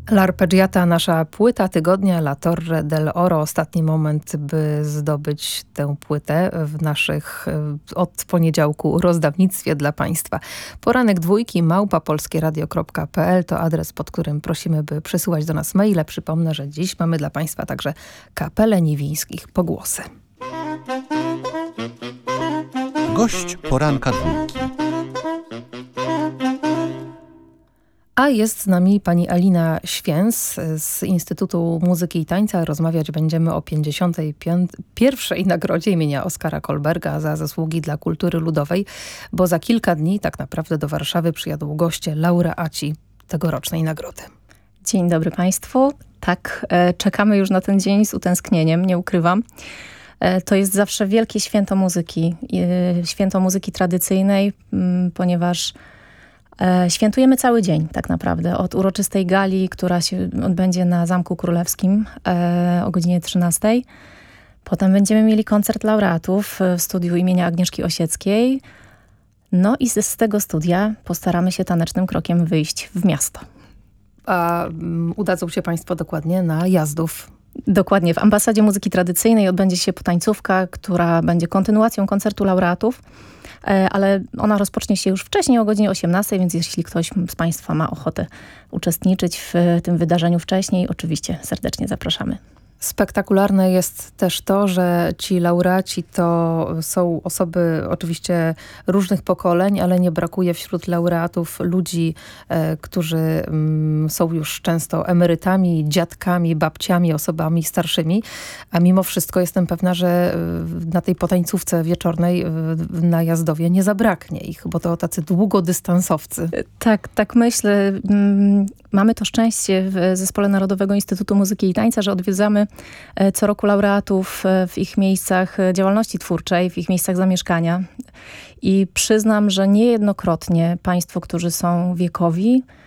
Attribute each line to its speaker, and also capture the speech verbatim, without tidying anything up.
Speaker 1: L'Arpeggiata, nasza płyta tygodnia, La Torre del Oro. Ostatni moment, by zdobyć tę płytę w naszych od poniedziałku rozdawnictwie dla Państwa. Poranek dwójki małpa polskieradio kropka p l to adres, pod którym prosimy, by przysyłać do nas maile. Przypomnę, że dziś mamy dla Państwa także kapelę Niwińskich Pogłosy.
Speaker 2: Gość poranka dwójki.
Speaker 1: A jest z nami pani Alina Święs z Instytutu Muzyki i Tańca. Rozmawiać będziemy o pięćdziesiątej pierwszej nagrodzie imienia Oskara Kolberga za zasługi dla kultury ludowej, bo za kilka dni tak naprawdę do Warszawy przyjadą goście, laureaci tegorocznej nagrody.
Speaker 3: Dzień dobry Państwu. Tak, e, czekamy już na ten dzień z utęsknieniem, nie ukrywam. E, to jest zawsze wielkie święto muzyki, e, święto muzyki tradycyjnej, m, ponieważ E, świętujemy cały dzień tak naprawdę. Od uroczystej gali, która się odbędzie na Zamku Królewskim e, o godzinie trzynastej. Potem będziemy mieli koncert laureatów w studiu imienia Agnieszki Osieckiej. No i z, z tego studia postaramy się tanecznym krokiem wyjść w miasto.
Speaker 1: A um, udadzą się Państwo dokładnie na Jazdów.
Speaker 3: Dokładnie. W Ambasadzie Muzyki Tradycyjnej odbędzie się potańcówka, która będzie kontynuacją koncertu laureatów. Ale ona rozpocznie się już wcześniej o godzinie osiemnastej, więc jeśli ktoś z Państwa ma ochotę uczestniczyć w tym wydarzeniu wcześniej, oczywiście serdecznie zapraszamy.
Speaker 1: Spektakularne jest też to, że ci laureaci to są osoby oczywiście różnych pokoleń, ale nie brakuje wśród laureatów ludzi, e, którzy mm, są już często emerytami, dziadkami, babciami, osobami starszymi, a mimo wszystko jestem pewna, że na tej potańcówce wieczornej na Jazdowie nie zabraknie ich, bo to tacy długodystansowcy.
Speaker 3: Tak, tak myślę. Mamy to szczęście w Zespole Narodowego Instytutu Muzyki i Tańca, że odwiedzamy co roku laureatów w ich miejscach działalności twórczej, w ich miejscach zamieszkania. I przyznam, że niejednokrotnie państwo, którzy są wiekowi,